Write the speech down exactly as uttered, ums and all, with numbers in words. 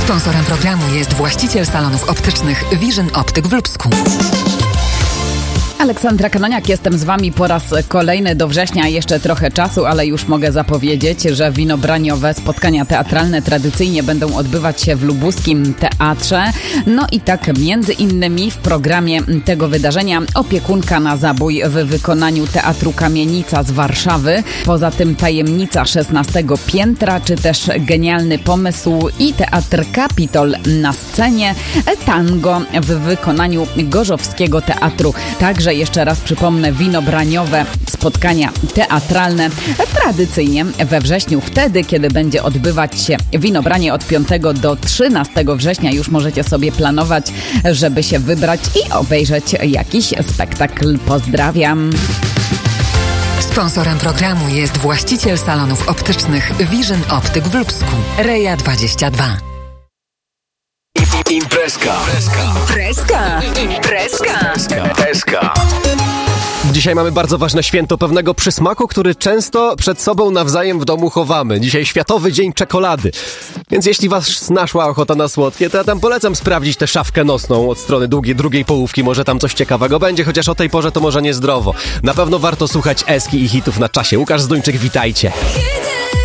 Sponsorem programu jest właściciel salonów optycznych Vision Optyk w Lubsku. Aleksandra Kanoniak, jestem z Wami po raz kolejny. Do września jeszcze trochę czasu, ale już mogę zapowiedzieć, że winobraniowe spotkania teatralne tradycyjnie będą odbywać się w lubuskim teatrze. No i tak między innymi w programie tego wydarzenia opiekunka na zabój w wykonaniu Teatru Kamienica z Warszawy. Poza tym tajemnica szesnastego piętra, czy też genialny pomysł i Teatr Kapitol na scenie, tango w wykonaniu Gorzowskiego Teatru. Także jeszcze raz przypomnę, winobraniowe spotkania teatralne tradycyjnie we wrześniu, wtedy kiedy będzie odbywać się winobranie od piątego do trzynastego września. Już możecie sobie planować, żeby się wybrać i obejrzeć jakiś spektakl. Pozdrawiam. Sponsorem programu jest właściciel salonów optycznych Vision Optyk w Lubsku. Reja dwadzieścia dwa. Imprezka. Imprezka. Imprezka. Imprezka. Dzisiaj mamy bardzo ważne święto pewnego przysmaku, który często przed sobą nawzajem w domu chowamy. Dzisiaj Światowy Dzień Czekolady. Więc jeśli was naszła ochota na słodkie, to ja tam polecam sprawdzić tę szafkę nosną od strony długiej, drugiej połówki. Może tam coś ciekawego będzie, chociaż o tej porze to może niezdrowo. Na pewno warto słuchać eski i hitów na czasie. Łukasz Zduńczyk, witajcie.